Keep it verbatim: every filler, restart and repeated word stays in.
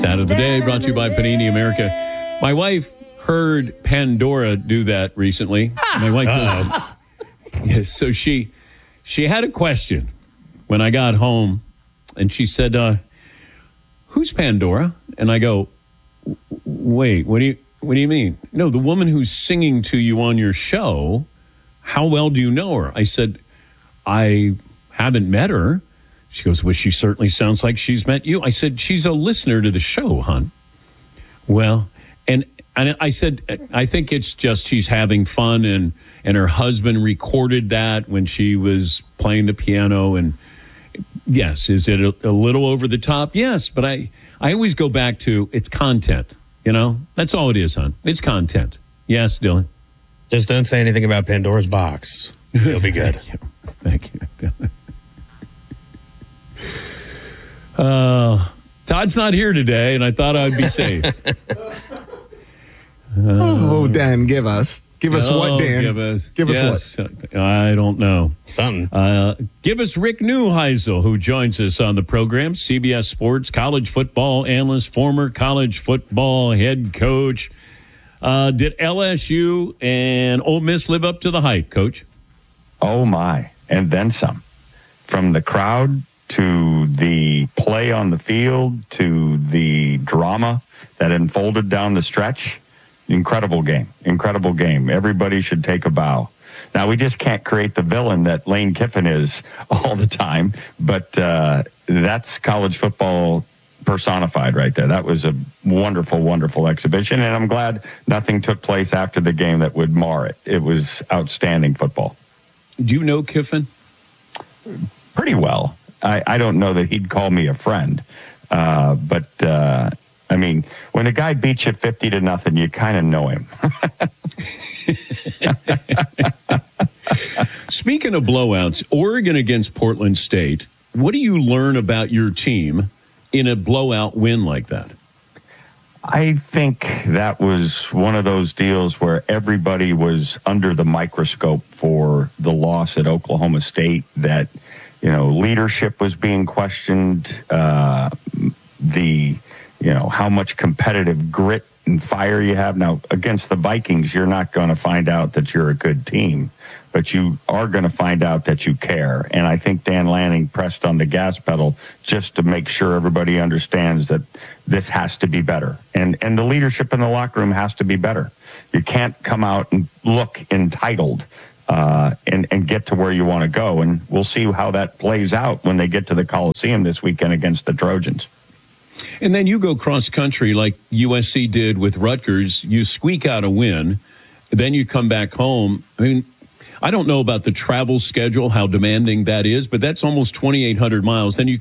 Stat of the day brought to you by Panini America. My wife heard Pandora do that recently. My wife does. Yes, so she she had a question when I got home, and she said, uh, "Who's Pandora?" And I go, "Wait, what do you what do you mean?" "No, the woman who's singing to you on your show. How well do you know her?" I said, "I haven't met her." She goes, "Well, she certainly sounds like she's met you." I said, "She's a listener to the show, hon." Well, and and I said, "I think it's just she's having fun, and and her husband recorded that when she was playing the piano." And yes, is it a, a little over the top? Yes, but I, I always go back to it's content, you know? That's all it is, hon. It's content. Yes, Dylan? Just don't say anything about Pandora's box. It'll be good. Thank you. Thank you. Uh, Todd's not here today, and I thought I'd be safe. uh, oh, Dan, give us. Give us oh, what, Dan? Give us, give yes, us what? I don't know. Something. Uh, give us Rick Neuheisel, who joins us on the program. C B S Sports college football analyst, former college football head coach. Uh, did L S U and Ole Miss live up to the hype, Coach? Oh, my. And then some. From the crowd to the play on the field to the drama that unfolded down the stretch. Incredible game. Incredible game. Everybody should take a bow. Now, we just can't create the villain that Lane Kiffin is all the time, but uh, that's college football personified right there. That was a wonderful, wonderful exhibition, and I'm glad nothing took place after the game that would mar it. It was outstanding football. Do you know Kiffin? Pretty well. I, I don't know that he'd call me a friend, uh, but uh, I mean, when a guy beats you fifty to nothing, you kind of know him. Speaking of blowouts, Oregon against Portland State, what do you learn about your team in a blowout win like that? I think that was one of those deals where everybody was under the microscope for the loss at Oklahoma State, that, you know, leadership was being questioned, uh, the, you know, how much competitive grit and fire you have. Now, against the Vikings, you're not going to find out that you're a good team, but you are going to find out that you care. And I think Dan Lanning pressed on the gas pedal just to make sure everybody understands that this has to be better. And and the leadership in the locker room has to be better. You can't come out and look entitled uh, and, and get to where you want to go. And we'll see how that plays out when they get to the Coliseum this weekend against the Trojans. And then you go cross country like U S C did with Rutgers. You squeak out a win. Then you come back home. I mean, I don't know about the travel schedule, how demanding that is, but that's almost twenty-eight hundred miles. Then you